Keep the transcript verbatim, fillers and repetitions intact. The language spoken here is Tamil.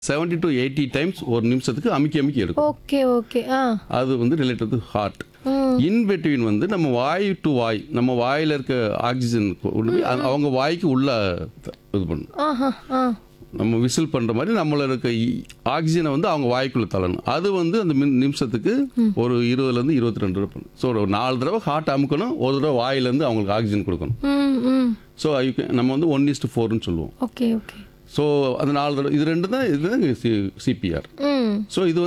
செவன்டி டு எயிட்டி டைம்ஸ் ஒரு நிமிஷத்துக்கு அமுக்கி அமுக்கி எடுக்கும். ஓகே ஓகே ஆ அது வந்து ரிலேட்டட் டு ஹார்ட். ம் இன் பிட்வீன் வந்து நம்ம வாய் டு வாய், நம்ம வாயில் இருக்க ஆக்சிஜன் கொண்டு போய் அது அவங்க வாய்க்கு உள்ள த- இது பண்ணும். ஆஹா ஆ நம்ம விசில் பண்ணுற மாதிரி நம்மள இருக்க ஆக்சிஜனை வந்து அவங்க வாய்க்குள்ளே தள்ளணும். அது வந்து அந்த மின் நிமிஷத்துக்கு ஒரு இருபதுலேருந்து இருபத்தி ரெண்டு ரூபா பண்ணும். ஸோ ஒரு நாலு தடவை ஹார்ட் அமுக்கணும், ஒரு தடவை வாயிலேருந்து அவங்களுக்கு ஆக்சிஜன் கொடுக்கணும். ம் ம் ஸோ நம்ம வந்து ஒன் இஸ்டு ஃபோர்னு சொல்லுவோம். ஓகே ஓகே ஸோ அந்த நாலு தடவை இது ரெண்டு தான் இது சிபிஆர். ம் ஸோ இது